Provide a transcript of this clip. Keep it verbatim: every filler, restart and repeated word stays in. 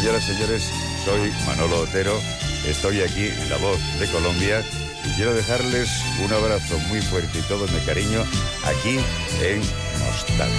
Señoras, señores, soy Manolo Otero, estoy aquí en La Voz de Colombia y quiero dejarles un abrazo muy fuerte y todo mi cariño aquí en Nostalgia.